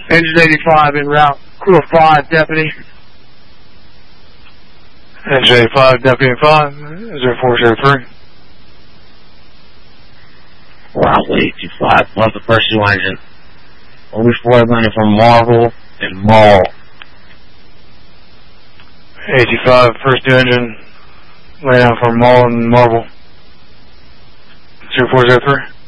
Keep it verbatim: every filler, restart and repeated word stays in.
Engine eighty-five en route. Crew of five, deputy. Engine eighty-five, deputy and five, zero four zero three. Route eighty-five, plus the first two engine. Only four landing from Marvel and Mall. eighty-five, first two engine, laying down for Mall and Marble. zero four zero three.